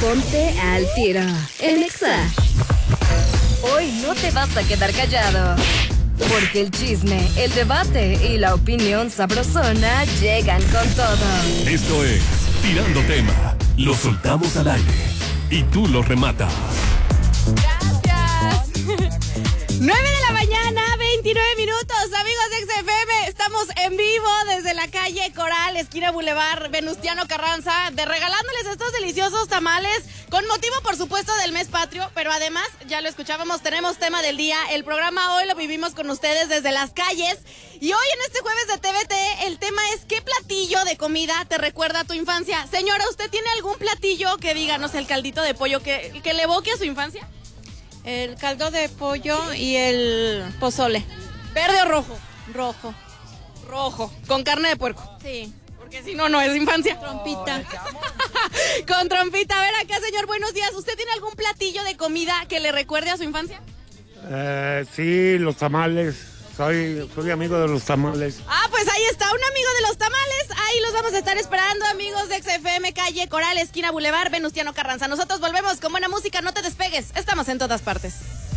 Ponte al tiro en Exa. Hoy no te vas a quedar callado, porque el chisme, el debate y la opinión sabrosona llegan con todo. Esto es Tirando Tema. Lo soltamos al aire y tú lo rematas. Gracias. 9 de la mañana, 29 minutos, amigos de XFM. Estamos en vivo desde la calle Coral, esquina Boulevard Venustiano Carranza, regalándoles estos deliciosos tamales con motivo, por supuesto, del mes patrio, pero además, ya lo escuchábamos, tenemos tema del día. El programa hoy lo vivimos con ustedes desde las calles. Y hoy en este jueves de TVT, el tema es ¿qué platillo de comida te recuerda a tu infancia? Señora, ¿usted tiene algún platillo que diga, no sé, el caldito de pollo que le evoque a su infancia? El caldo de pollo y el pozole. ¿Verde o rojo? Rojo. Rojo, con carne de puerco. Sí. Porque si no, no es infancia. Trompita. Con trompita. A ver acá, señor, buenos días. ¿Usted tiene algún platillo de comida que le recuerde a su infancia? Sí, los tamales. Soy amigo de los tamales. Ah, pues ahí está, un amigo de los tamales. Ahí los vamos a estar esperando, amigos de XFM, calle Coral, esquina Boulevard Venustiano Carranza. Nosotros volvemos con buena música, no te despegues. Estamos en todas partes.